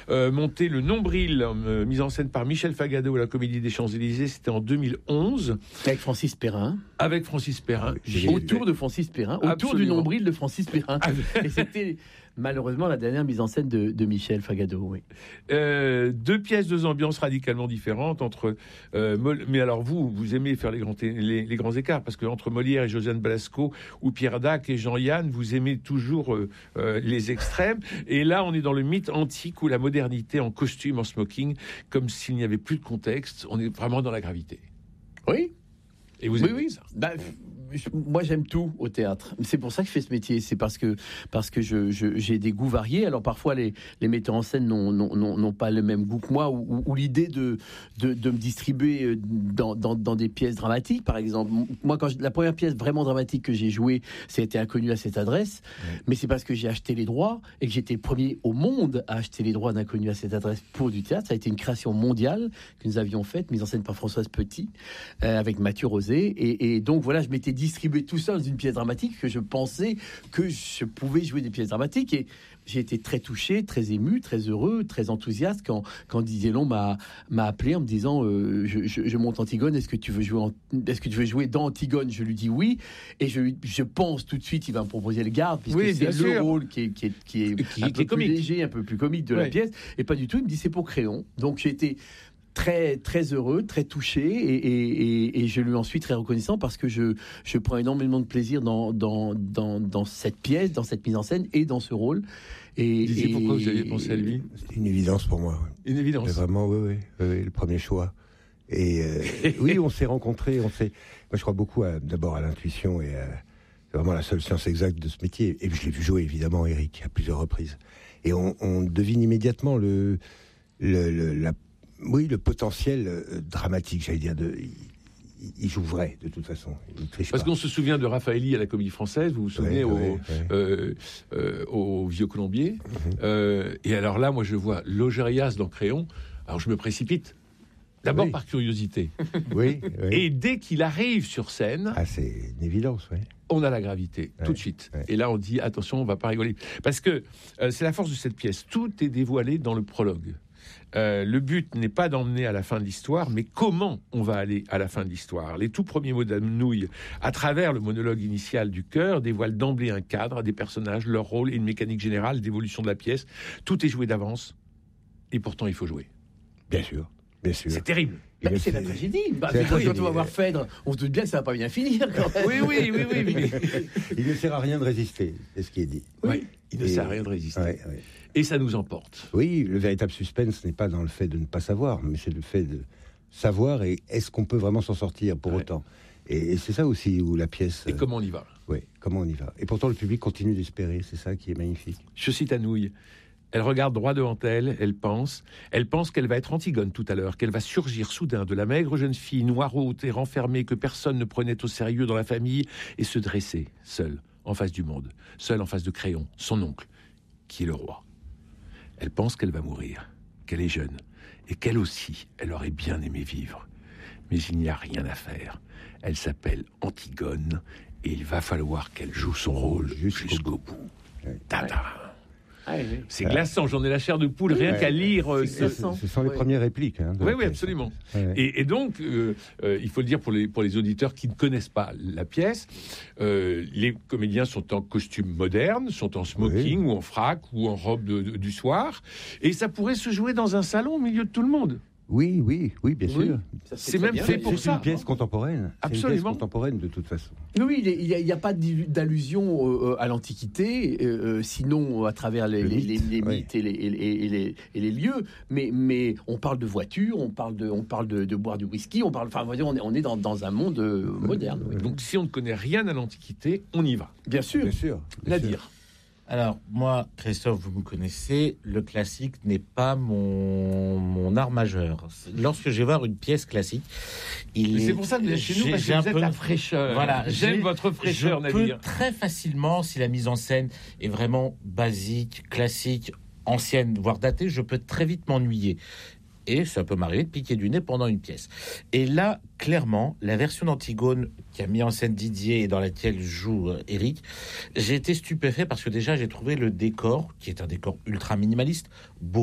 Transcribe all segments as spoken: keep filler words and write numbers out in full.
euh, monté Le Nombril, euh, mise en scène par Michel Fagado à la Comédie des Champs-Élysées. C'était en deux mille onze. Avec Francis Perrin. Avec Francis Perrin. J'ai autour de Francis Perrin, autour Absolument. du nombril de Francis Perrin. Et c'était malheureusement la dernière mise en scène de, de Michel Fagado. Oui. Euh, deux pièces, deux ambiances radicalement différentes entre. Euh, Mol- mais alors vous, vous aimez faire les grands, les, les grands écarts parce que entre Molière et Josiane Balasco ou Pierre Dac et Jean-Yann, vous aimez toujours euh, euh, les extrêmes. Et là, on est dans le mythe antique où la modernité en costume, en smoking, comme s'il n'y avait plus de contexte. On est vraiment dans la gravité. Oui. Et vous oui, aimez oui. ça. Bah, moi, j'aime tout au théâtre. C'est pour ça que je fais ce métier. C'est parce que, parce que je, je, j'ai des goûts variés. Alors, parfois, les, les metteurs en scène n'ont, n'ont, n'ont, n'ont pas le même goût que moi, ou, ou l'idée de, de, de me distribuer dans, dans, dans des pièces dramatiques, par exemple. Moi, quand je, la première pièce vraiment dramatique que j'ai jouée, c'était Inconnu à cette adresse. Ouais. Mais c'est parce que j'ai acheté les droits et que j'étais le premier au monde à acheter les droits d'Inconnu à cette adresse pour du théâtre. Ça a été une création mondiale que nous avions faite, mise en scène par Françoise Petit, euh, avec Mathieu Rosé. Et, et donc, voilà, je m'étais distribué tout ça dans une pièce dramatique que je pensais que je pouvais jouer des pièces dramatiques et j'ai été très touché, très ému, très heureux, très enthousiaste quand, quand Didier Long m'a, m'a appelé en me disant euh, je, je, je monte Antigone, est-ce que tu veux jouer en, est-ce que tu veux jouer dans Antigone? Je lui dis oui et je, je pense tout de suite il va me proposer le Garde puisque oui, c'est le sûr. rôle qui est, qui est, qui est qui, un qui peu est comique. plus léger, un peu plus comique de oui. la pièce et pas du tout, il me dit c'est pour Créon. Donc j'ai été très très heureux, très touché et, et, et, et je lui en suis très reconnaissant parce que je, je prends énormément de plaisir dans, dans, dans, dans cette pièce, dans cette mise en scène et dans ce rôle. Et, Disiez et pourquoi vous aviez pensé à lui? C'est une évidence pour moi. Une évidence. C'est vraiment, oui, oui, oui, le premier choix. Et euh, oui, on s'est rencontrés, on s'est. Moi, je crois beaucoup à, d'abord à l'intuition et à, c'est vraiment la seule science exacte de ce métier. Et je l'ai vu jouer évidemment, Éric, à plusieurs reprises. Et on, on devine immédiatement le, le, le la Oui, le potentiel euh, dramatique, j'allais dire, de, il, il joue vrai, de toute façon. Il triche Parce pas. qu'on se souvient de Raffaelli à la Comédie Française, vous vous souvenez, ouais, au, ouais, ouais. Euh, euh, au Vieux Colombier. Mm-hmm. Euh, et alors là, moi, je vois Logérias dans Créon. Alors, je me précipite. D'abord oui. par curiosité. Oui, oui. Et dès qu'il arrive sur scène... Ah, c'est une évidence, oui. On a la gravité, ouais, tout de suite. Ouais. Et là, on dit, attention, on va pas rigoler. Parce que euh, c'est la force de cette pièce. Tout est dévoilé dans le prologue. Euh, le but n'est pas d'emmener à la fin de l'histoire, mais comment on va aller à la fin de l'histoire. Les tout premiers mots d'Anouilh, à travers le monologue initial du chœur, dévoilent d'emblée un cadre, des personnages, leur rôle et une mécanique générale d'évolution de la pièce. Tout est joué d'avance, et pourtant il faut jouer. Bien sûr, bien sûr. C'est terrible. Bah, c'est la tragédie. Bah, c'est quand on va voir Phèdre, on se doute bien que ça va pas bien finir. Quand même. Oui, oui, oui, oui. oui. Il ne sert à rien de résister, c'est ce qui est dit. Oui, oui il ne et... sert à rien de résister. Ouais, ouais. Et ça nous emporte. Oui, le véritable suspense n'est pas dans le fait de ne pas savoir, mais c'est le fait de savoir et est-ce qu'on peut vraiment s'en sortir pour ouais. autant. Et, et c'est ça aussi où la pièce... Et euh... comment on y va. Oui, comment on y va. Et pourtant le public continue d'espérer, c'est ça qui est magnifique. Je cite Anouilh. Elle regarde droit devant elle, elle pense. Elle pense qu'elle va être Antigone tout à l'heure, qu'elle va surgir soudain de la maigre jeune fille noiraude et renfermée que personne ne prenait au sérieux dans la famille et se dresser, seule, en face du monde, seule en face de Créon, son oncle, qui est le roi. Elle pense qu'elle va mourir, qu'elle est jeune, et qu'elle aussi, elle aurait bien aimé vivre. Mais il n'y a rien à faire. Elle s'appelle Antigone, et il va falloir qu'elle joue son rôle jusqu'au, jusqu'au bout. bout. Tada. Ah, oui. C'est glaçant, j'en ai la chair de poule, rien ouais, qu'à lire. Euh, ce, ce sont les ouais. premières répliques. Hein, oui, oui, absolument. Ouais. Et, et donc, euh, euh, il faut le dire pour les, pour les auditeurs qui ne connaissent pas la pièce, euh, les comédiens sont en costume moderne, sont en smoking oui. ou en frac ou en robe de, de, du soir, et ça pourrait se jouer dans un salon au milieu de tout le monde. Oui, oui, oui, bien oui. sûr. Ça, c'est, c'est même bien, fait pour c'est ça. C'est une pièce contemporaine. Absolument. C'est une pièce contemporaine de toute façon. Oui, il n'y a, a pas d'allusion euh, à l'Antiquité, euh, sinon à travers les, les, mythe, les, les mythes oui. et, les, et, et, les, et les lieux. Mais, mais on parle de voitures, on parle de, on parle de, de boire du whisky, on parle. Enfin, on est, on est dans, dans un monde moderne. Oui. Donc, si on ne connaît rien à l'Antiquité, on y va. Bien sûr, bien sûr. Nadir. Alors, moi, Christophe, vous me connaissez, le classique n'est pas mon, mon art majeur. Lorsque je vais voir une pièce classique, il Mais est... c'est pour ça que vous êtes chez nous, parce que vous êtes peu... la fraîcheur. Voilà, j'aime votre fraîcheur, je Nadir. Je peux très facilement, si la mise en scène est vraiment basique, classique, ancienne, voire datée, je peux très vite m'ennuyer. Et ça peut m'arriver de piquer du nez pendant une pièce. Et là, clairement, la version d'Antigone qui a mis en scène Didier et dans laquelle joue euh, Éric, j'ai été stupéfait parce que déjà, j'ai trouvé le décor, qui est un décor ultra minimaliste, beau.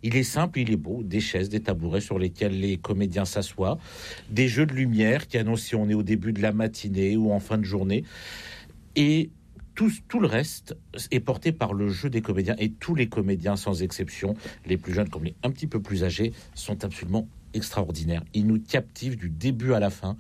Il est simple, il est beau, des chaises, des tabourets sur lesquels les comédiens s'assoient, des jeux de lumière qui annoncent si on est au début de la matinée ou en fin de journée. Et tout, tout le reste est porté par le jeu des comédiens. Et tous les comédiens, sans exception, les plus jeunes comme les un petit peu plus âgés, sont absolument extraordinaires. Ils nous captivent du début à la fin,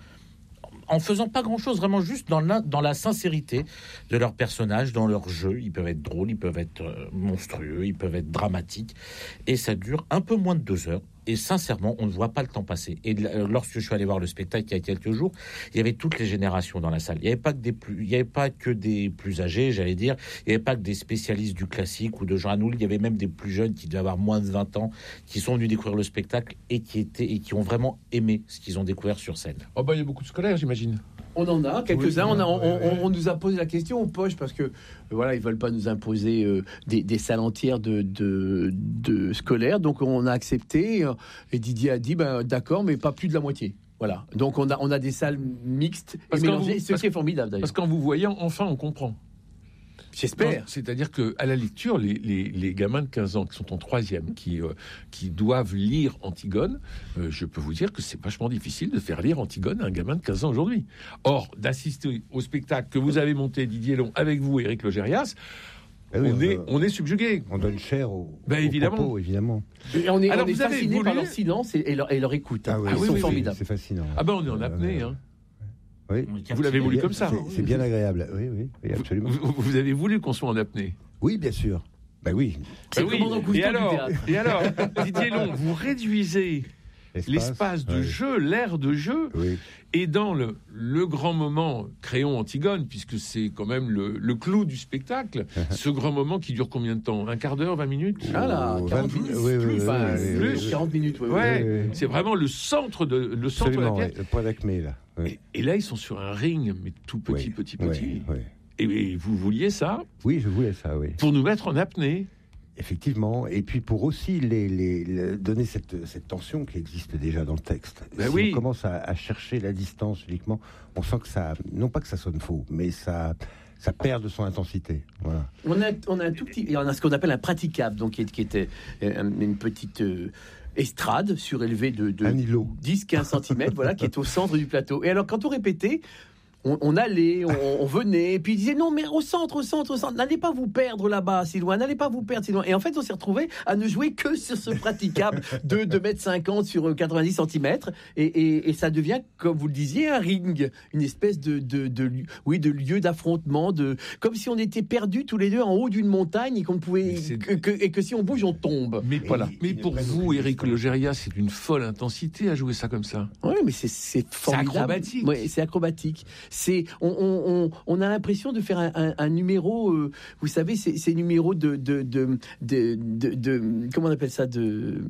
en faisant pas grand-chose, vraiment juste dans la, dans la sincérité de leurs personnages, dans leur jeu. Ils peuvent être drôles, ils peuvent être euh, monstrueux, ils peuvent être dramatiques. Et ça dure un peu moins de deux heures. Et sincèrement, on ne voit pas le temps passer. Et lorsque je suis allé voir le spectacle il y a quelques jours, il y avait toutes les générations dans la salle. Il n'y avait pas que des plus, il y avait pas que des plus âgés, j'allais dire. Il n'y avait pas que des spécialistes du classique ou de Jean Anouilh. Il y avait même des plus jeunes qui devaient avoir moins de vingt ans, qui sont venus découvrir le spectacle et qui étaient et qui ont vraiment aimé ce qu'ils ont découvert sur scène. Oh bah il y a beaucoup de scolaires, j'imagine. On en a quelques-uns. Oui, on, a, on, ouais, ouais. on, on nous a posé la question aux poches parce que euh, voilà, ils veulent pas nous imposer euh, des, des salles entières de, de, de scolaires. Donc on a accepté. euh, Et Didier a dit ben, d'accord, mais pas plus de la moitié. Voilà. Donc on a, on a des salles mixtes Parce et qu'en mélangées, vous- ce parce- qui est formidable d'ailleurs. Parce qu'en vous voyant, enfin, on comprend. J'espère. Non, C'est-à-dire que à la lecture, les, les, les gamins de quinze ans qui sont en troisième, qui, euh, qui doivent lire Antigone, euh, je peux vous dire que c'est vachement difficile de faire lire Antigone à un gamin de quinze ans aujourd'hui. Or, d'assister au spectacle que vous avez monté, Didier Long, avec vous, Éric Logérias, Ah oui, on, on est, va- on est subjugué. On donne cher aux, Ben, aux évidemment. propos, évidemment. Et on est, Alors, on est vous avez fasciné voulu- par leur silence et, et leur, et leur écoute. hein. Ah oui, Ils oui, sont oui, formidables. C'est fascinant. Ah ben, on est en Euh, apnée. euh, Hein. Oui. Vous l'avez voulu C'est comme ça. bien- C'est c'est bien agréable. Oui, oui, oui, absolument. Vous, vous avez voulu qu'on soit en apnée. Oui, bien sûr. Ben oui. C'est Ben le commandant Cousteau Et du alors, théâtre. et alors, Didier Long, vous réduisez l'espace de ouais. jeu, l'air de jeu, Oui. et dans le, le grand moment Créon Antigone, puisque c'est quand même le, le clou du spectacle, ce grand moment qui dure combien de temps? Un quart d'heure, vingt minutes? Ah là, Oh, quarante vingt minutes. oui, oui, oui, Enfin, oui, oui, plus, oui. quarante minutes. oui, oui. Ouais, oui, oui. c'est vraiment le centre de, le centre de la Absolument, pièce. ouais, le point d'acmé, là. Oui. Et, et là, ils sont sur un ring, mais tout petit, Oui, petit, oui, petit. oui. Et, et vous vouliez ça Oui, je voulais ça, oui. pour nous mettre en apnée. Effectivement, et puis pour aussi les, les- les- donner cette, cette tension qui existe déjà dans le texte. Ben si oui. on commence à, à chercher la distance uniquement, on sent que ça, non pas que ça sonne faux, mais ça, ça perd de son intensité. Voilà. On a, on a un tout petit, et on a ce qu'on appelle un praticable, donc qui, est- qui était euh, une petite euh, estrade surélevée de, de Un îlot. dix à quinze centimètres, voilà, qui est au centre du plateau. Et alors, quand on répétait, on, on allait, on, on venait, et puis il disait non, mais au centre, au centre, au centre, n'allez pas vous perdre là-bas, si loin, n'allez pas vous perdre si loin. Et en fait, on s'est retrouvé à ne jouer que sur ce praticable de deux mètres cinquante sur quatre-vingt-dix centimètres, et, et, et ça devient, comme vous le disiez, un ring, une espèce de, de, de, li- oui, de lieu d'affrontement, de, comme si on était perdus tous les deux en haut d'une montagne et qu'on ne pouvait, Mais c'est- que, que- et que si on bouge, on tombe. Mais, Voilà. mais Ils ne pour prennent vous, aucune Éric distance. Logérias, c'est une folle intensité à jouer ça comme ça. Oui, mais c'est c'est formidable. acrobatique. Ouais, c'est acrobatique. C'est on, on, on, on a l'impression de faire un, un, un numéro. euh, vous savez, c'est c'est numéro de de, de de de de comment on appelle ça de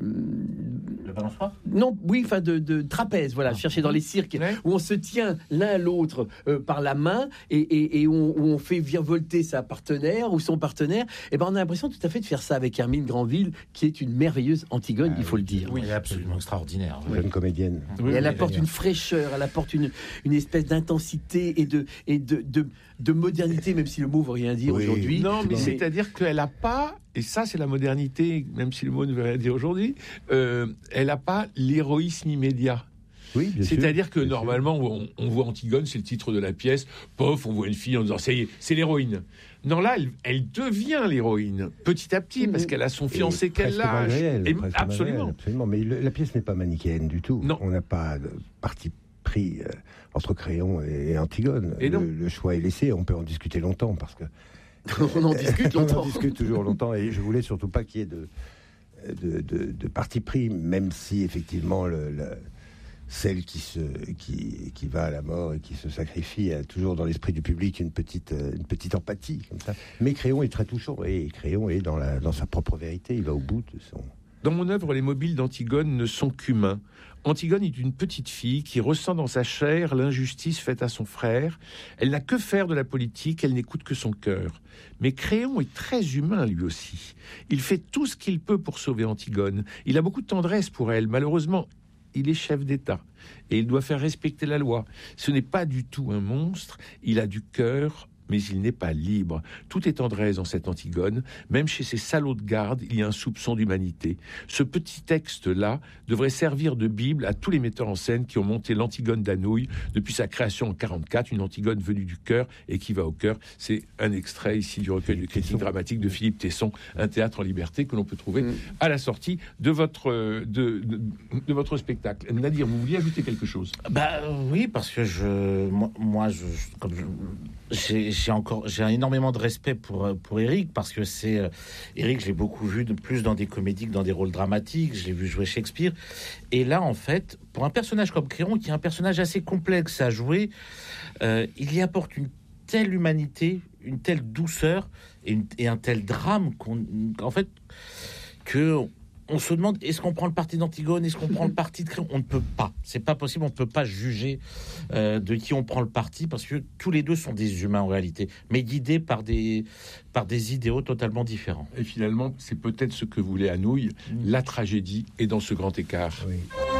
Le balançoire. non oui enfin de, de trapèze. Voilà, chercher dans les cirques Ouais. où on se tient l'un à l'autre euh, par la main et, et, et on, où on fait virevolter sa partenaire ou son partenaire. Et ben on a l'impression tout à fait de faire ça avec Hermine Granville, qui est une merveilleuse Antigone, Ah il faut oui. le dire. Oui, elle est absolument extraordinaire. Jeune comédienne. Et Oui, elle oui, apporte d'ailleurs. une fraîcheur, elle apporte une, une espèce d'intensité et de, et de, de, de modernité, même si le mot veut rien dire Oui. aujourd'hui. Non, mais Mais- c'est-à-dire qu'elle n'a pas, et ça c'est la modernité, même si le mot ne veut rien dire aujourd'hui, euh, elle n'a pas l'héroïsme immédiat. Oui, bien sûr. C'est-à-dire que Bien sûr. normalement, on, on voit Antigone, c'est le titre de la pièce, pof, on voit une fille en disant, ça y est, c'est l'héroïne. Non, là, elle, elle devient l'héroïne, petit à petit, parce qu'elle a son Et fiancé qu'elle presque malgré lâche. elle, Et- presque malgré absolument. elle, absolument. Mais le- la pièce n'est pas manichéenne du tout. Non. On n'a pas de parti pris euh, entre Créon et Antigone. Et non. le, le choix est laissé. On peut en discuter longtemps parce que on en discute on longtemps. en discute toujours longtemps. Et je voulais surtout pas qu'il y ait de de, de, de parti pris, même si effectivement le, le- celle qui se qui, qui va à la mort et qui se sacrifie a toujours dans l'esprit du public une petite euh, une petite empathie comme ça. Mais Créon est très touchant et Créon est dans la dans sa propre vérité. Il va au bout de son. Dans mon œuvre, les mobiles d'Antigone ne sont qu'humains. Antigone est une petite fille qui ressent dans sa chair l'injustice faite à son frère. Elle n'a que faire de la politique, elle n'écoute que son cœur. Mais Créon est très humain lui aussi. Il fait tout ce qu'il peut pour sauver Antigone. Il a beaucoup de tendresse pour elle. Malheureusement, il est chef d'État et il doit faire respecter la loi. Ce n'est pas du tout un monstre, il a du cœur, mais il n'est pas libre. Tout est tendresse dans cette Antigone. Même chez ces salauds de garde, il y a un soupçon d'humanité. Ce petit texte-là devrait servir de Bible à tous les metteurs en scène qui ont monté l'Antigone d'Anouilh depuis sa création en quarante-quatre, une Antigone venue du cœur et qui va au cœur. C'est un extrait ici du recueil de critiques dramatiques de Philippe Tesson, Un théâtre en liberté, que l'on peut trouver mmh. à la sortie de votre, de, de, de votre spectacle. Nadir, vous vouliez ajouter quelque chose? Bah oui, parce que je, moi, moi je, comme je, j'ai, j'ai encore, j'ai énormément de respect pour pour Éric, parce que c'est euh, Éric, je l'ai beaucoup vu de plus dans des comédies que dans des rôles dramatiques. Je l'ai vu jouer Shakespeare, et là, en fait, pour un personnage comme Créon, qui est un personnage assez complexe à jouer, euh, il y apporte une telle humanité, une telle douceur et, une, et un tel drame qu'on, en fait, que on se demande, est-ce qu'on prend le parti d'Antigone, est-ce qu'on prend le parti de Créon? On ne peut pas, c'est pas possible, on ne peut pas juger euh, de qui on prend le parti, parce que tous les deux sont des humains en réalité, mais guidés par des, par des idéaux totalement différents. Et finalement, c'est peut-être ce que voulait Anouilh, mmh. la tragédie est dans ce grand écart. Oui.